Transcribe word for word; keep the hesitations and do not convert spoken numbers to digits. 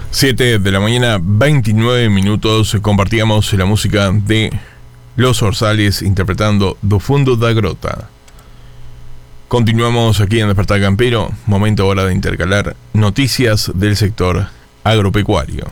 siete de la mañana, veintinueve minutos. Compartíamos la música de Los Orzales interpretando Do Fundo da Grota. Continuamos aquí en Despertar Campero. Momento ahora de intercalar noticias del sector agropecuario.